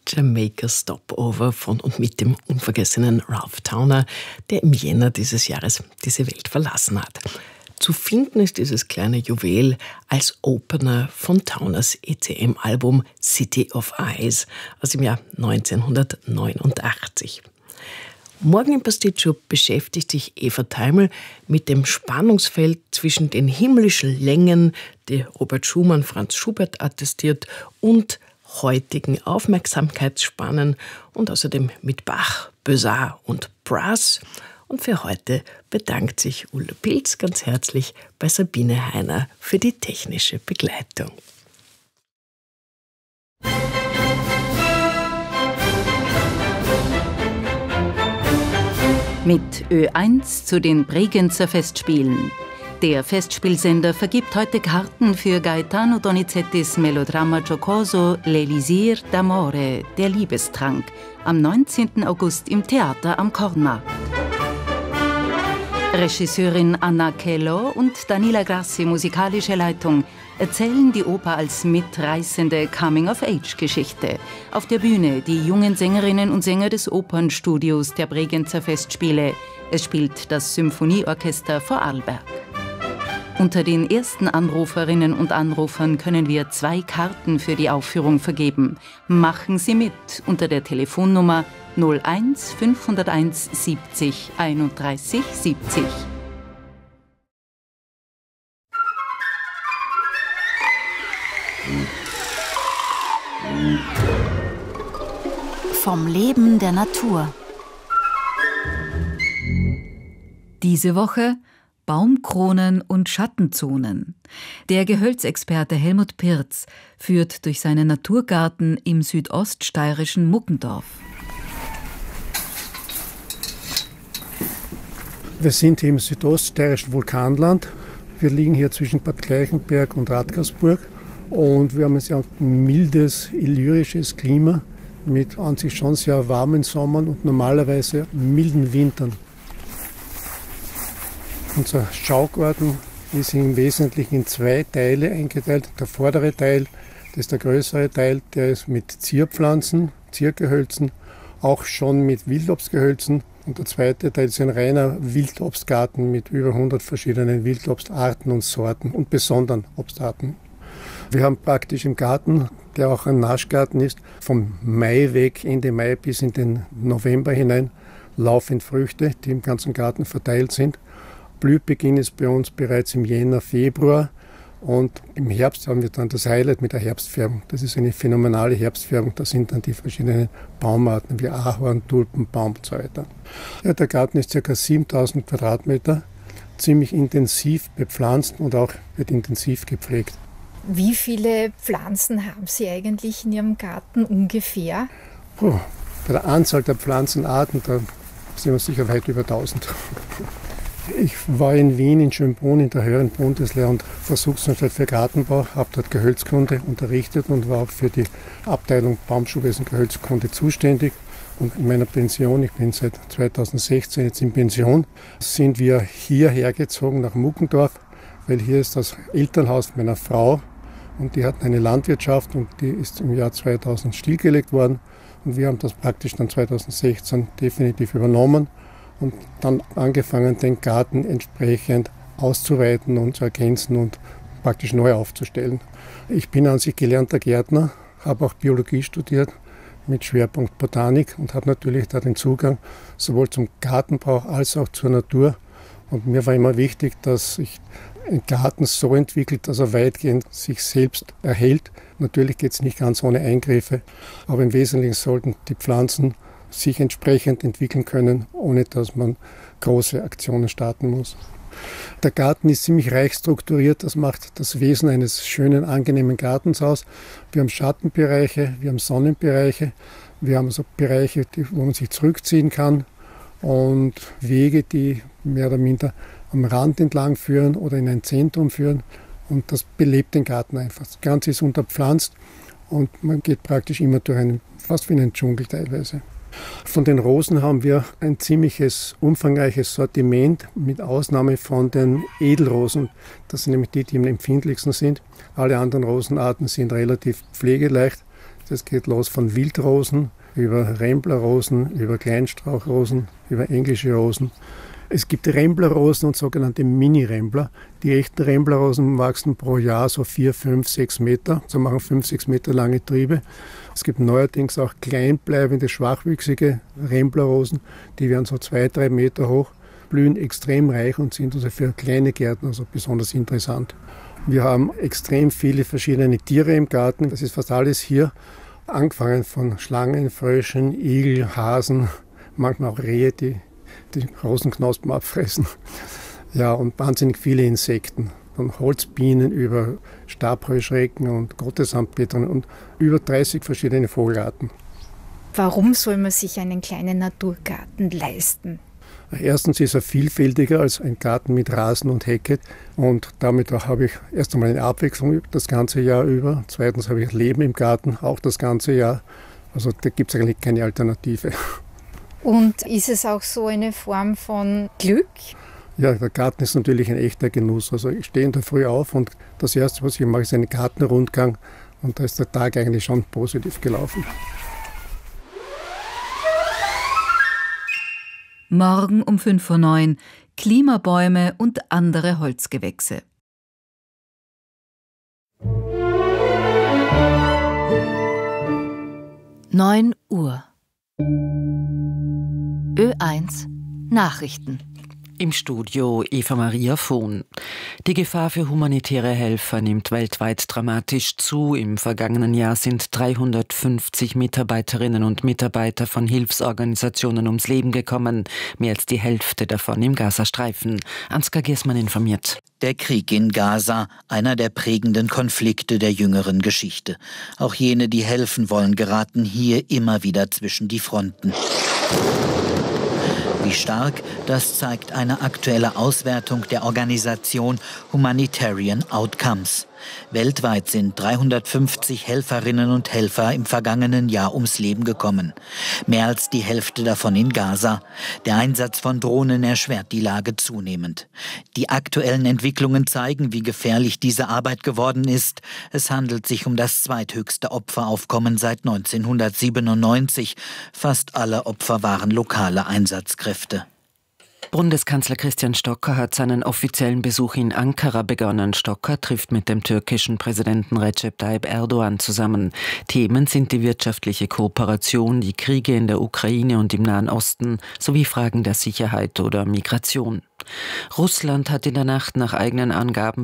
Jamaica Stopover von und mit dem unvergessenen Ralph Towner, der im Jänner dieses Jahres diese Welt verlassen hat. Zu finden ist dieses kleine Juwel als Opener von Towners ECM-Album City of Eyes aus dem Jahr 1989. Morgen im Pasticcio beschäftigt sich Eva Teimel mit dem Spannungsfeld zwischen den himmlischen Längen, die Robert Schumann, Franz Schubert attestiert, und heutigen Aufmerksamkeitsspannen und außerdem mit Bach, Beaux-Arts und Brass. Und für heute bedankt sich Ulla Pilz ganz herzlich bei Sabine Heiner für die technische Begleitung. Mit Ö1 zu den Bregenzer Festspielen. Der Festspielsender vergibt heute Karten für Gaetano Donizettis Melodramma giocoso L'Elisir d'Amore, der Liebestrank, am 19. August im Theater am Corna. Regisseurin Anna Kello und Daniela Grassi, musikalische Leitung, erzählen die Oper als mitreißende Coming-of-Age-Geschichte. Auf der Bühne die jungen Sängerinnen und Sänger des Opernstudios der Bregenzer Festspiele. Es spielt das Symphonieorchester Vorarlberg. Unter den ersten Anruferinnen und Anrufern können wir 2 Karten für die Aufführung vergeben. Machen Sie mit unter der Telefonnummer 01 501 70 31 70. Vom Leben der Natur. Diese Woche Baumkronen und Schattenzonen. Der Gehölzexperte Helmut Pirz führt durch seinen Naturgarten im südoststeirischen Muckendorf. Wir sind im südoststeirischen Vulkanland. Wir liegen hier zwischen Bad Gleichenberg und Radgersburg und wir haben ein sehr mildes, illyrisches Klima mit an sich schon sehr warmen Sommern und normalerweise milden Wintern. Unser Schaugarten ist im Wesentlichen in 2 Teile eingeteilt. Der vordere Teil, das ist der größere Teil, der ist mit Zierpflanzen, Ziergehölzen, auch schon mit Wildobstgehölzen. Und der zweite Teil ist ein reiner Wildobstgarten mit über 100 verschiedenen Wildobstarten und Sorten und besonderen Obstarten. Wir haben praktisch im Garten, der auch ein Naschgarten ist, vom Mai weg, Ende Mai bis in den November hinein, laufend Früchte, die im ganzen Garten verteilt sind. Blühbeginn ist bei uns bereits im Jänner, Februar und im Herbst haben wir dann das Highlight mit der Herbstfärbung. Das ist eine phänomenale Herbstfärbung, da sind dann die verschiedenen Baumarten wie Ahorn, Tulpen, Baum und so weiter. Ja, der Garten ist ca. 7000 Quadratmeter, ziemlich intensiv bepflanzt und auch wird intensiv gepflegt. Wie viele Pflanzen haben Sie eigentlich in Ihrem Garten ungefähr? Bei der Anzahl der Pflanzenarten, da sind wir sicher weit über 1000. Ich war in Wien, in Schönbrunn, in der höheren Bundeslehr- und Versuchsanstalt für Gartenbau, habe dort Gehölzkunde unterrichtet und war auch für die Abteilung Baumschulwesen Gehölzkunde zuständig. Und in meiner Pension, ich bin seit 2016 jetzt in Pension, sind wir hierher gezogen nach Muckendorf, weil hier ist das Elternhaus meiner Frau und die hatten eine Landwirtschaft und die ist im Jahr 2000 stillgelegt worden und wir haben das praktisch dann 2016 definitiv übernommen. Und dann angefangen, den Garten entsprechend auszuweiten und zu ergänzen und praktisch neu aufzustellen. Ich bin an sich gelernter Gärtner, habe auch Biologie studiert mit Schwerpunkt Botanik und habe natürlich da den Zugang sowohl zum Gartenbau als auch zur Natur. Und mir war immer wichtig, dass sich ein Garten so entwickelt, dass er weitgehend sich selbst erhält. Natürlich geht es nicht ganz ohne Eingriffe, aber im Wesentlichen sollten die Pflanzen sich entsprechend entwickeln können, ohne dass man große Aktionen starten muss. Der Garten ist ziemlich reich strukturiert, das macht das Wesen eines schönen, angenehmen Gartens aus. Wir haben Schattenbereiche, wir haben Sonnenbereiche, wir haben so Bereiche, wo man sich zurückziehen kann und Wege, die mehr oder minder am Rand entlang führen oder in ein Zentrum führen und das belebt den Garten einfach. Das Ganze ist unterpflanzt und man geht praktisch immer durch fast wie einen Dschungel teilweise. Von den Rosen haben wir ein ziemliches umfangreiches Sortiment, mit Ausnahme von den Edelrosen. Das sind nämlich die am empfindlichsten sind. Alle anderen Rosenarten sind relativ pflegeleicht. Das geht los von Wildrosen, über Ramblerrosen, über Kleinstrauchrosen, über englische Rosen. Es gibt Ramblerrosen und sogenannte Mini-Rambler. Die echten Ramblerrosen wachsen pro Jahr so 4, 5, 6 Meter, so machen 5, 6 Meter lange Triebe. Es gibt neuerdings auch kleinbleibende, schwachwüchsige Ramblerrosen, die werden so 2, 3 Meter hoch, blühen extrem reich und sind also für kleine Gärten also besonders interessant. Wir haben extrem viele verschiedene Tiere im Garten, das ist fast alles hier, angefangen von Schlangen, Fröschen, Igel, Hasen, manchmal auch Rehe, die Rosenknospen abfressen. Ja, und wahnsinnig viele Insekten. Von Holzbienen über Stabheuschrecken und Gottesamtbeeren und über 30 verschiedene Vogelarten. Warum soll man sich einen kleinen Naturgarten leisten? Erstens ist er vielfältiger als ein Garten mit Rasen und Hecke und damit habe ich erst einmal eine Abwechslung das ganze Jahr über. Zweitens habe ich Leben im Garten auch das ganze Jahr. Also da gibt es eigentlich keine Alternative. Und ist es auch so eine Form von Glück? Ja, der Garten ist natürlich ein echter Genuss. Also ich stehe in der Früh auf und das Erste, was ich mache, ist einen Gartenrundgang und da ist der Tag eigentlich schon positiv gelaufen. Morgen um 5:09 Uhr Klimabäume und andere Holzgewächse. Neun Uhr. Ö1 Nachrichten. Im Studio Eva-Maria Vohn. Die Gefahr für humanitäre Helfer nimmt weltweit dramatisch zu. Im vergangenen Jahr sind 350 Mitarbeiterinnen und Mitarbeiter von Hilfsorganisationen ums Leben gekommen. Mehr als die Hälfte davon im Gazastreifen. Ansgar Giersmann informiert. Der Krieg in Gaza, einer der prägenden Konflikte der jüngeren Geschichte. Auch jene, die helfen wollen, geraten hier immer wieder zwischen die Fronten. Wie stark, das zeigt eine aktuelle Auswertung der Organisation Humanitarian Outcomes. Weltweit sind 350 Helferinnen und Helfer im vergangenen Jahr ums Leben gekommen. Mehr als die Hälfte davon in Gaza. Der Einsatz von Drohnen erschwert die Lage zunehmend. Die aktuellen Entwicklungen zeigen, wie gefährlich diese Arbeit geworden ist. Es handelt sich um das zweithöchste Opferaufkommen seit 1997. Fast alle Opfer waren lokale Einsatzkräfte. Bundeskanzler Christian Stocker hat seinen offiziellen Besuch in Ankara begonnen. Stocker trifft mit dem türkischen Präsidenten Recep Tayyip Erdogan zusammen. Themen sind die wirtschaftliche Kooperation, die Kriege in der Ukraine und im Nahen Osten sowie Fragen der Sicherheit oder Migration. Russland hat in der Nacht nach eigenen Angaben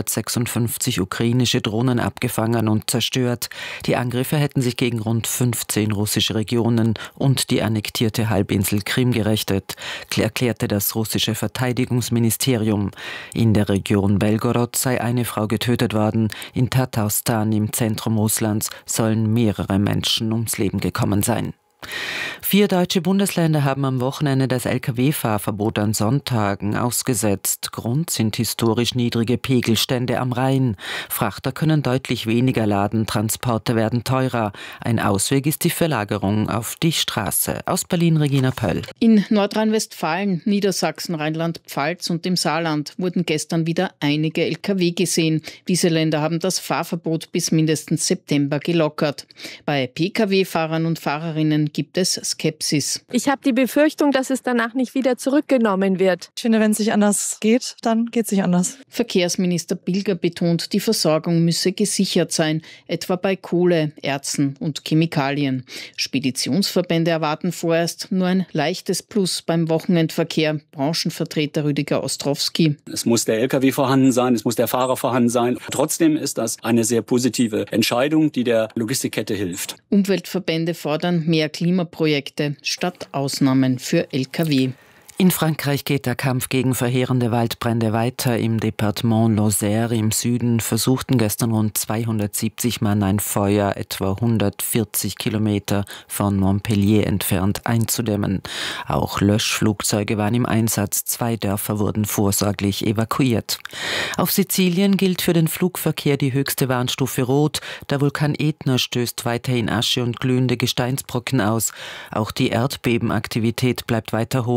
456 ukrainische Drohnen abgefangen und zerstört. Die Angriffe hätten sich gegen rund 15 russische Regionen und die annektierte Halbinsel Krim gerichtet, erklärte das russische Verteidigungsministerium. In der Region Belgorod sei eine Frau getötet worden. In Tatarstan im Zentrum Russlands sollen mehrere Menschen ums Leben gekommen sein. 4 deutsche Bundesländer haben am Wochenende das Lkw-Fahrverbot an Sonntagen ausgesetzt. Grund sind historisch niedrige Pegelstände am Rhein. Frachter können deutlich weniger laden, Transporte werden teurer. Ein Ausweg ist die Verlagerung auf die Straße. Aus Berlin Regina Pöll. In Nordrhein-Westfalen, Niedersachsen, Rheinland-Pfalz und dem Saarland wurden gestern wieder einige Lkw gesehen. Diese Länder haben das Fahrverbot bis mindestens September gelockert. Bei Pkw-Fahrern und Fahrerinnen gibt es Skepsis. Ich habe die Befürchtung, dass es danach nicht wieder zurückgenommen wird. Ich finde, wenn es nicht anders geht, dann geht es nicht anders. Verkehrsminister Bilger betont, die Versorgung müsse gesichert sein, etwa bei Kohle, Erzen und Chemikalien. Speditionsverbände erwarten vorerst nur ein leichtes Plus beim Wochenendverkehr. Branchenvertreter Rüdiger Ostrowski. Es muss der LKW vorhanden sein, es muss der Fahrer vorhanden sein. Trotzdem ist das eine sehr positive Entscheidung, die der Logistikkette hilft. Umweltverbände fordern mehr Klimaprojekte statt Ausnahmen für Lkw. In Frankreich geht der Kampf gegen verheerende Waldbrände weiter. Im Departement Lozère im Süden versuchten gestern rund 270 Mann ein Feuer etwa 140 Kilometer von Montpellier entfernt einzudämmen. Auch Löschflugzeuge waren im Einsatz. 2 Dörfer wurden vorsorglich evakuiert. Auf Sizilien gilt für den Flugverkehr die höchste Warnstufe Rot. Der Vulkan Ätna stößt weiterhin Asche und glühende Gesteinsbrocken aus. Auch die Erdbebenaktivität bleibt weiter hoch. Der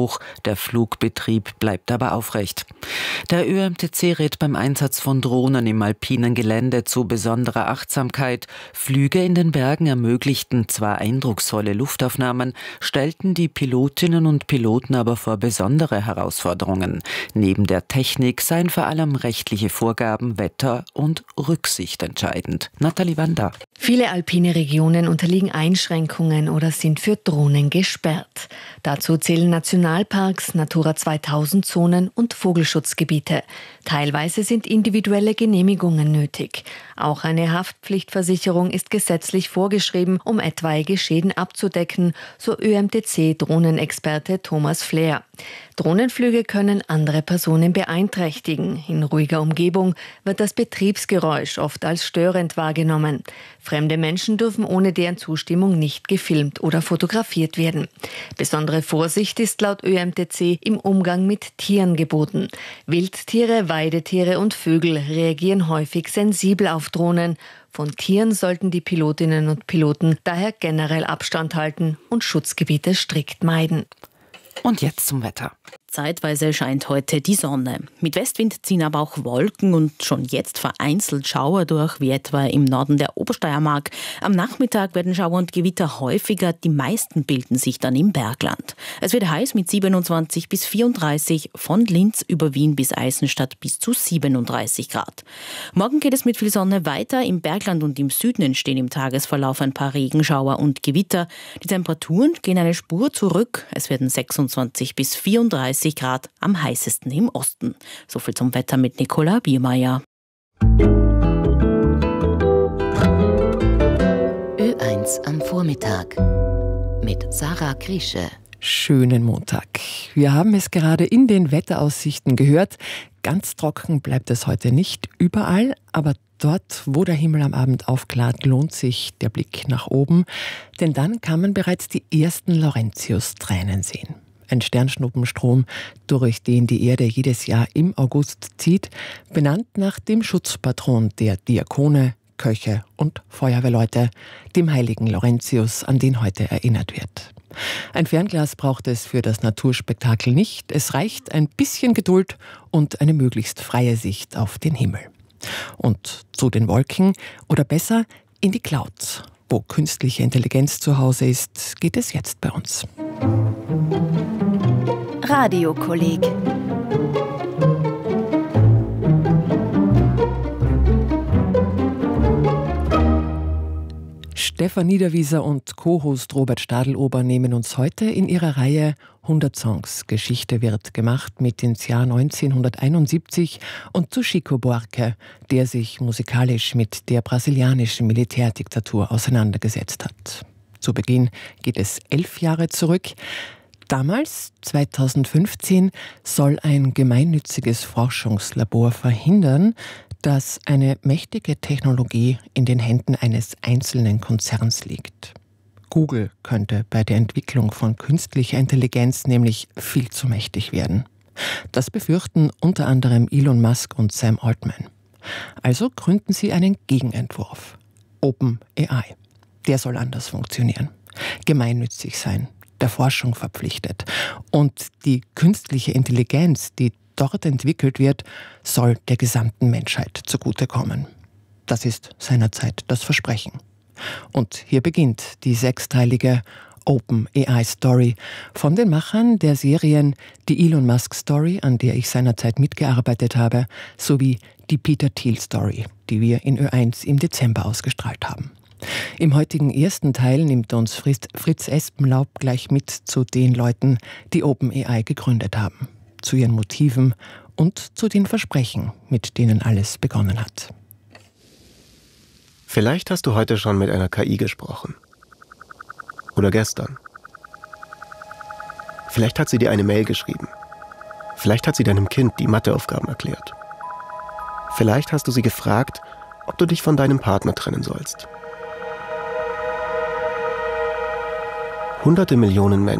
Der Flugbetrieb bleibt aber aufrecht. Der ÖMTC rät beim Einsatz von Drohnen im alpinen Gelände zu besonderer Achtsamkeit. Flüge in den Bergen ermöglichten zwar eindrucksvolle Luftaufnahmen, stellten die Pilotinnen und Piloten aber vor besondere Herausforderungen. Neben der Technik seien vor allem rechtliche Vorgaben, Wetter und Rücksicht entscheidend. Nathalie Wander. Viele alpine Regionen unterliegen Einschränkungen oder sind für Drohnen gesperrt. Dazu zählen Nationalparks, Natura-2000-Zonen und Vogelschutzgebiete. Teilweise sind individuelle Genehmigungen nötig. Auch eine Haftpflichtversicherung ist gesetzlich vorgeschrieben, um etwaige Schäden abzudecken, so ÖMTC-Drohnenexperte Thomas Flair. Drohnenflüge können andere Personen beeinträchtigen. In ruhiger Umgebung wird das Betriebsgeräusch oft als störend wahrgenommen. Fremde Menschen dürfen ohne deren Zustimmung nicht gefilmt oder fotografiert werden. Besondere Vorsicht ist laut ÖMTC im Umgang mit Tieren geboten. Wildtiere, Weidetiere und Vögel reagieren häufig sensibel auf Drohnen. Von Tieren sollten die Pilotinnen und Piloten daher generell Abstand halten und Schutzgebiete strikt meiden. Und jetzt zum Wetter. Zeitweise scheint heute die Sonne. Mit Westwind ziehen aber auch Wolken und schon jetzt vereinzelt Schauer durch, wie etwa im Norden der Obersteiermark. Am Nachmittag werden Schauer und Gewitter häufiger, die meisten bilden sich dann im Bergland. Es wird heiß mit 27 bis 34, von Linz über Wien bis Eisenstadt bis zu 37 Grad. Morgen geht es mit viel Sonne weiter. Im Bergland und im Süden entstehen im Tagesverlauf ein paar Regenschauer und Gewitter. Die Temperaturen gehen eine Spur zurück. Es werden 26 bis 34 Grad, am heißesten im Osten. So viel zum Wetter mit Nicola Biermeier. Ö1 am Vormittag mit Sarah Kriesche. Schönen Montag. Wir haben es gerade in den Wetteraussichten gehört. Ganz trocken bleibt es heute nicht überall, aber dort, wo der Himmel am Abend aufklart, lohnt sich der Blick nach oben, denn dann kann man bereits die ersten Laurentius-Tränen sehen. Ein Sternschnuppenstrom, durch den die Erde jedes Jahr im August zieht, benannt nach dem Schutzpatron der Diakone, Köche und Feuerwehrleute, dem heiligen Laurentius, an den heute erinnert wird. Ein Fernglas braucht es für das Naturspektakel nicht. Es reicht ein bisschen Geduld und eine möglichst freie Sicht auf den Himmel. Und zu den Wolken oder besser in die Clouds. Wo künstliche Intelligenz zu Hause ist, geht es jetzt bei uns. Radiokolleg. Stefan Niederwieser und Co-Host Robert Stadelober nehmen uns heute in ihrer Reihe 100 Songs Geschichte wird gemacht mit ins Jahr 1971 und zu Chico Buarque, der sich musikalisch mit der brasilianischen Militärdiktatur auseinandergesetzt hat. Zu Beginn geht es 11 Jahre zurück. Damals, 2015, soll ein gemeinnütziges Forschungslabor verhindern, dass eine mächtige Technologie in den Händen eines einzelnen Konzerns liegt. Google könnte bei der Entwicklung von künstlicher Intelligenz nämlich viel zu mächtig werden. Das befürchten unter anderem Elon Musk und Sam Altman. Also gründen sie einen Gegenentwurf. OpenAI. Der soll anders funktionieren. Gemeinnützig sein, der Forschung verpflichtet. Und die künstliche Intelligenz, die dort entwickelt wird, soll der gesamten Menschheit zugutekommen. Das ist seinerzeit das Versprechen. Und hier beginnt die sechsteilige OpenAI-Story von den Machern der Serien Die Elon Musk Story, an der ich seinerzeit mitgearbeitet habe, sowie die Peter Thiel Story, die wir in Ö1 im Dezember ausgestrahlt haben. Im heutigen ersten Teil nimmt uns Fritz Espenlaub gleich mit zu den Leuten, die OpenAI gegründet haben, zu ihren Motiven und zu den Versprechen, mit denen alles begonnen hat. Vielleicht hast du heute schon mit einer KI gesprochen. Oder gestern. Vielleicht hat sie dir eine Mail geschrieben. Vielleicht hat sie deinem Kind die Matheaufgaben erklärt. Vielleicht hast du sie gefragt, ob du dich von deinem Partner trennen sollst. Hunderte Millionen Menschen